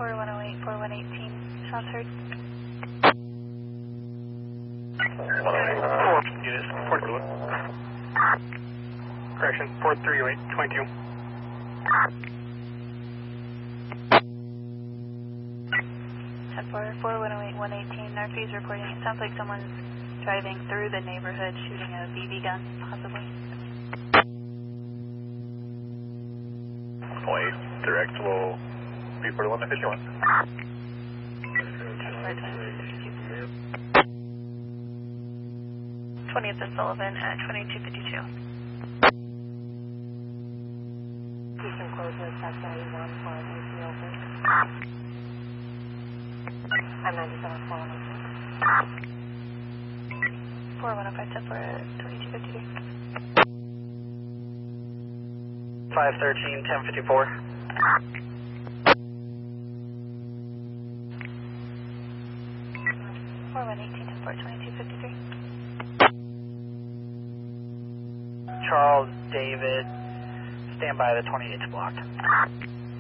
4108, 4118, sounds heard. 4 units, Port Blue. Correction, 4308, 22. 10-4, 4108, 118, Northeast reporting. It sounds like someone's driving through the neighborhood shooting a BB gun, possibly. Point direct will be 4151. 20th and Sullivan at 2252. Houston closes, tax 91 for AC open. I'm 97 416. 4105, 10-4 at 2253. 513, 1054. 4118, 10-4 at 2253. Charles, David, stand by, the 28's blocked.